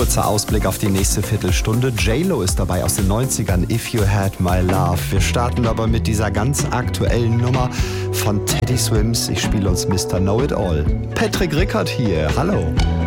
kurzer Ausblick auf die nächste Viertelstunde. J-Lo ist dabei aus den 90ern, If You Had My Love. Wir starten aber mit dieser ganz aktuellen Nummer von Teddy Swims. Ich spiele uns Mr. Know-It-All. Patrick Rickard hier, hallo.